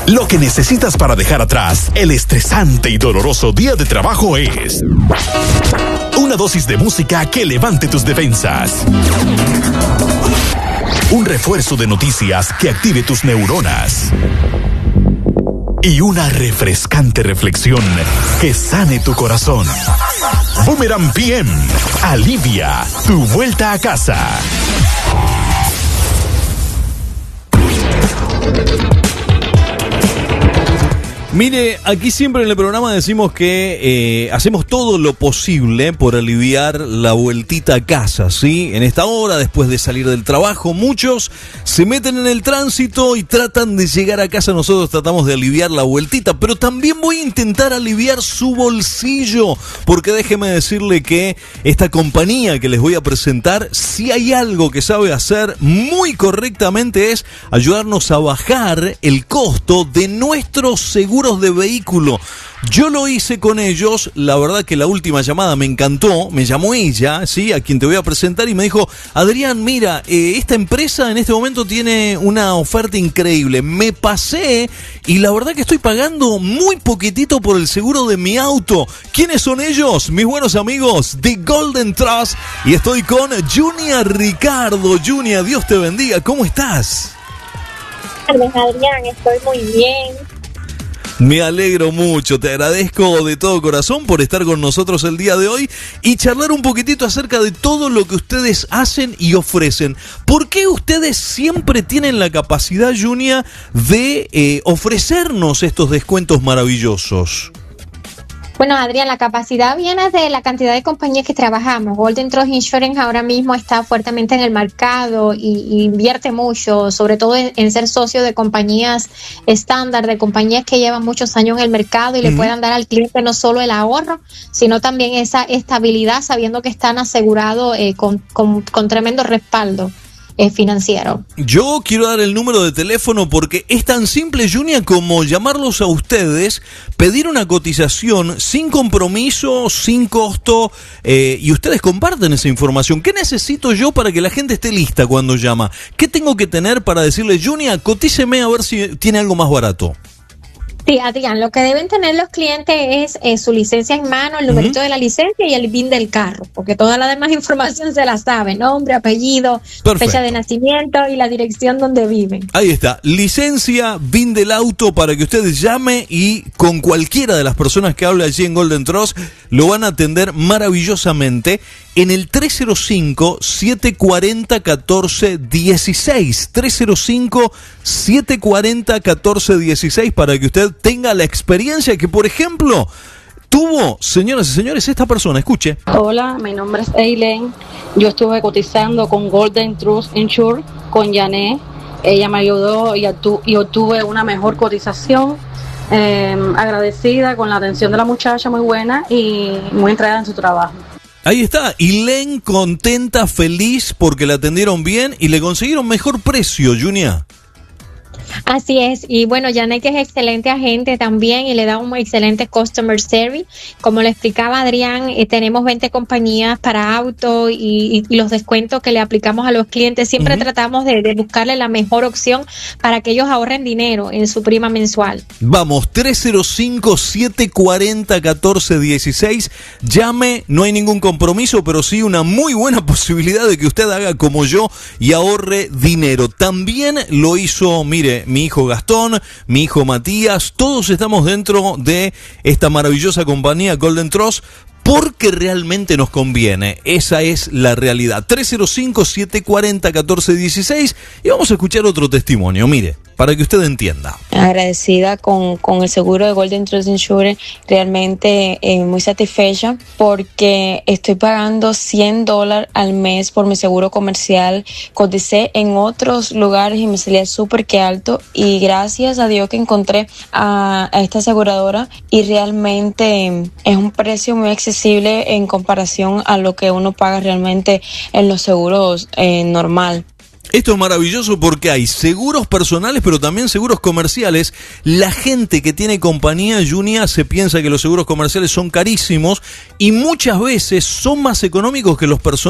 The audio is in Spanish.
Lo que necesitas para dejar atrás el estresante y doloroso día de trabajo es una dosis de música que levante tus defensas, un refuerzo de noticias que active tus neuronas y una refrescante reflexión que sane tu corazón. Boomerang PM alivia tu vuelta a casa. Mire, aquí siempre en el programa decimos que hacemos todo lo posible por aliviar la vueltita a casa, ¿sí? En esta hora, después de salir del trabajo, muchos se meten en el tránsito y tratan de llegar a casa. Nosotros tratamos de aliviar la vueltita, pero también voy a intentar aliviar su bolsillo, porque déjeme decirle que esta compañía que les voy a presentar, si hay algo que sabe hacer muy correctamente, es ayudarnos a bajar el costo de nuestros seguros de vehículo. Yo lo hice con ellos, la verdad que la última llamada me encantó, me llamó ella, ¿sí? A quien te voy a presentar y me dijo, Adrián, mira, esta empresa en este momento tiene una oferta increíble, me pasé y la verdad que estoy pagando muy poquitito por el seguro de mi auto. ¿Quiénes son ellos? Mis buenos amigos de Golden Trust, y estoy con Junia Ricardo. Junia, Dios te bendiga, ¿cómo estás? Adrián, estoy muy bien. Me alegro mucho, te agradezco de todo corazón por estar con nosotros el día de hoy y charlar un poquitito acerca de todo lo que ustedes hacen y ofrecen. ¿Por qué ustedes siempre tienen la capacidad, Junia, de ofrecernos estos descuentos maravillosos? Bueno, Adrián, la capacidad viene de la cantidad de compañías que trabajamos. Golden Trust Insurance ahora mismo está fuertemente en el mercado y invierte mucho, sobre todo en ser socio de compañías estándar, de compañías que llevan muchos años en el mercado y le puedan dar al cliente no solo el ahorro, sino también esa estabilidad, sabiendo que están asegurados con tremendo respaldo financiero. Yo quiero dar el número de teléfono porque es tan simple, Junia, como llamarlos a ustedes, pedir una cotización sin compromiso, sin costo, y ustedes comparten esa información. ¿Qué necesito yo para que la gente esté lista cuando llama? ¿Qué tengo que tener para decirle, Junia, cotíceme a ver si tiene algo más barato? Sí, Adrián, lo que deben tener los clientes es su licencia en mano, el numerito de la licencia y el VIN del carro, porque toda la demás información se la sabe, nombre, apellido, fecha de nacimiento y la dirección donde viven. Ahí está, licencia, VIN del auto, para que usted llame y con cualquiera de las personas que hable allí en Golden Trust lo van a atender maravillosamente en el 305-740-1416, 305-740-1416, para que usted tenga la experiencia que, por ejemplo, tuvo, señoras y señores, esta persona. Escuche. Hola, mi nombre es Eileen. Yo estuve cotizando con Golden Trust Insure, con Janet. Ella me ayudó y obtuve una mejor cotización. Agradecida con la atención de la muchacha, muy buena y muy entregada en su trabajo. Ahí está, Eileen contenta, feliz porque la atendieron bien y le consiguieron mejor precio, Junia. Así es, y bueno, Janet es excelente agente también y le da un excelente customer service. Como le explicaba Adrián, tenemos 20 compañías para auto y los descuentos que le aplicamos a los clientes, siempre tratamos de buscarle la mejor opción para que ellos ahorren dinero en su prima mensual. Vamos, 305-740-1416, llame, no hay ningún compromiso, pero sí una muy buena posibilidad de que usted haga como yo y ahorre dinero. También lo hizo, mire, mi hijo Gastón, mi hijo Matías, todos estamos dentro de esta maravillosa compañía Golden Trust porque realmente nos conviene. Esa es la realidad. 305-740-1416 y vamos a escuchar otro testimonio, mire, para que usted entienda. Agradecida con el seguro de Golden Trust Insurance, realmente muy satisfecha porque estoy pagando $100 al mes por mi seguro comercial. Coticé en otros lugares y me salía súper que alto, y gracias a Dios que encontré a esta aseguradora, y realmente es un precio muy accesible en comparación a lo que uno paga realmente en los seguros normal. Esto es maravilloso porque hay seguros personales, pero también seguros comerciales. La gente que tiene compañía, Junia, se piensa que los seguros comerciales son carísimos y muchas veces son más económicos que los personales.